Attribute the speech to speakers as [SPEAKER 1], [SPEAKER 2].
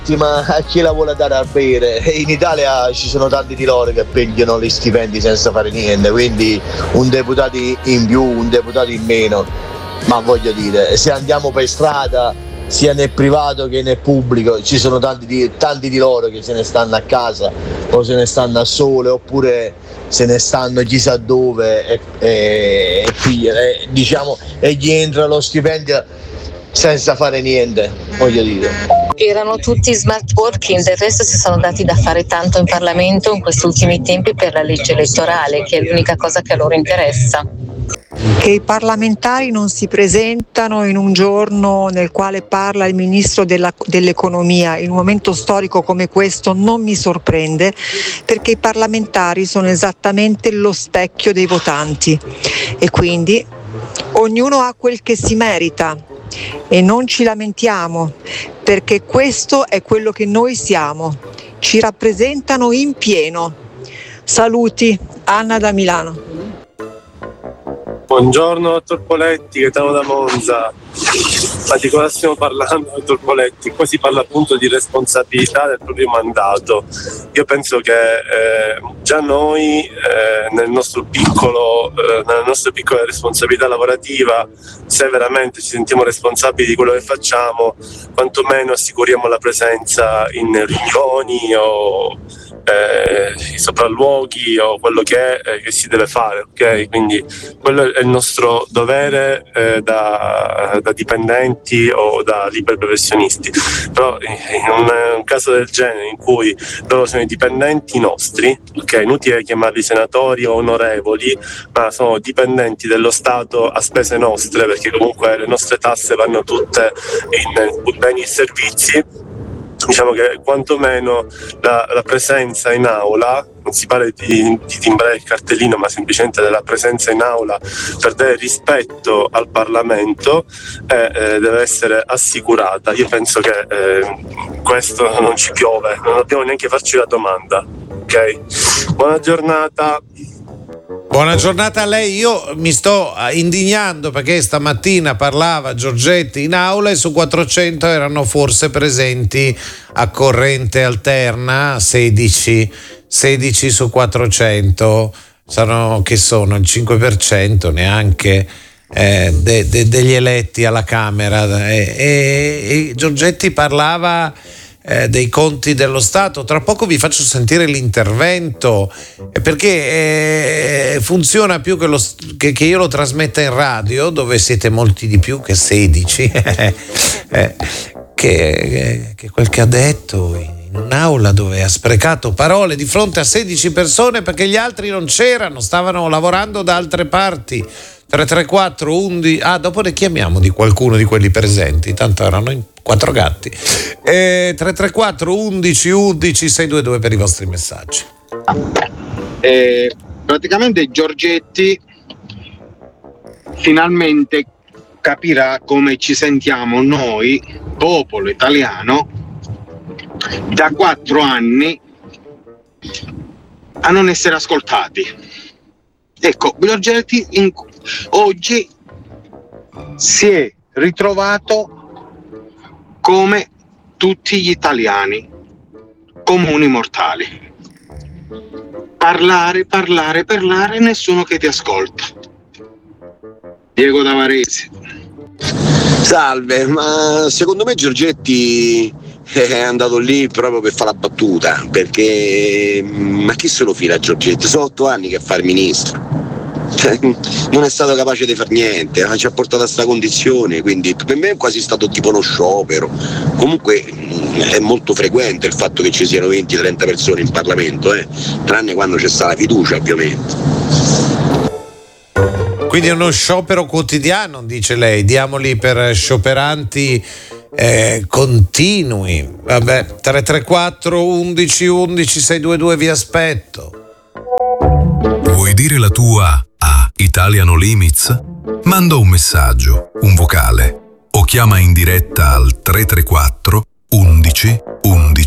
[SPEAKER 1] Ma a chi la vuole dare a bere? In Italia ci sono tanti di loro che pigliano gli stipendi senza fare niente, quindi un deputato in più, un deputato in meno, ma voglio dire, se andiamo per strada sia nel privato che nel pubblico ci sono tanti di loro che se ne stanno a casa o se ne stanno a sole oppure se ne stanno chissà dove e gli entra lo stipendio senza fare niente, voglio dire.
[SPEAKER 2] Erano tutti smart working, del resto si sono dati da fare tanto in Parlamento in questi ultimi tempi per la legge elettorale, che è l'unica cosa che a loro interessa.
[SPEAKER 3] Che i parlamentari non si presentano in un giorno nel quale parla il ministro dell'economia in un momento storico come questo non mi sorprende, perché i parlamentari sono esattamente lo specchio dei votanti e quindi ognuno ha quel che si merita e non ci lamentiamo, perché questo è quello che noi siamo, ci rappresentano in pieno. Saluti, Anna da Milano.
[SPEAKER 4] Buongiorno dottor Poletti, Gaetano da Monza. Ma di cosa stiamo parlando, dottor Poletti? Qua si parla appunto di responsabilità del proprio mandato. Io penso che già noi nella nostra piccola responsabilità lavorativa, se veramente ci sentiamo responsabili di quello che facciamo, quantomeno assicuriamo la presenza in riunioni o i sopralluoghi o quello che si deve fare, ok? Quindi quello è il nostro dovere da dipendenti o da liberi professionisti. Però in un caso del genere in cui loro sono i dipendenti nostri, ok, inutile chiamarli senatori o onorevoli, ma sono dipendenti dello Stato a spese nostre, perché comunque le nostre tasse vanno tutte in beni e servizi. Diciamo che quantomeno la presenza in aula, non si parla di timbrare il cartellino, ma semplicemente della presenza in aula per dare rispetto al Parlamento deve essere assicurata. Io penso che questo non ci piove, non dobbiamo neanche farci la domanda. Ok? Buona giornata.
[SPEAKER 5] Buona giornata a lei. Io mi sto indignando perché stamattina parlava Giorgetti in aula e su 400 erano forse presenti a corrente alterna 16 su 400, che sono il 5% neanche degli eletti alla Camera e Giorgetti parlava dei conti dello Stato. Tra poco vi faccio sentire l'intervento perché funziona più che io lo trasmetta in radio, dove siete molti di più che 16 che quel che ha detto in un'aula dove ha sprecato parole di fronte a 16 persone perché gli altri non c'erano, stavano lavorando da altre parti. 334 11 dopo ne chiamiamo di qualcuno di quelli presenti, tanto erano in 4 gatti. 334 11 11 622 per i vostri messaggi.
[SPEAKER 6] Praticamente Giorgetti finalmente capirà come ci sentiamo noi, popolo italiano, da 4 anni a non essere ascoltati. Ecco, Giorgetti oggi si è ritrovato come tutti gli italiani comuni mortali. Parlare, nessuno che ti ascolta. Diego da Varese.
[SPEAKER 7] Salve, ma secondo me Giorgetti è andato lì proprio per fare la battuta, perché ma chi se lo fila Giorgetti? Sono 8 anni che fa il ministro. Non è stato capace di far niente, ci ha portato a sta condizione, quindi per me è quasi stato tipo uno sciopero. Comunque è molto frequente il fatto che ci siano 20-30 persone in Parlamento, tranne quando c'è stata la fiducia, ovviamente.
[SPEAKER 5] Quindi è uno sciopero quotidiano, dice lei, diamoli per scioperanti continui. Vabbè, 334 11 11 622 vi aspetto.
[SPEAKER 8] Vuoi dire la tua a Italiano Limits? Manda un messaggio, un vocale o chiama in diretta al 334 11 11